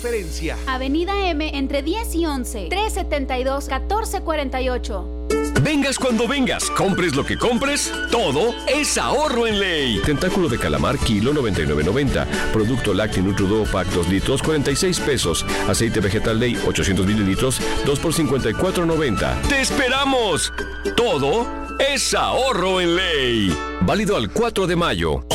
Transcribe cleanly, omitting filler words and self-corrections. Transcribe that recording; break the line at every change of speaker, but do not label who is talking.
diferencia.
Avenida M entre 10 y 11, 372-1448.
Vengas cuando vengas, compres lo que compres, todo es ahorro en Ley. Tentáculo de calamar, kilo 99.90. Producto lácteo Nutri-Duo Pack 2 litros, 46 pesos. Aceite vegetal Ley, 800 mililitros, 2 por 54.90. ¡Te esperamos! Todo es ahorro en Ley. Válido al 4 de mayo.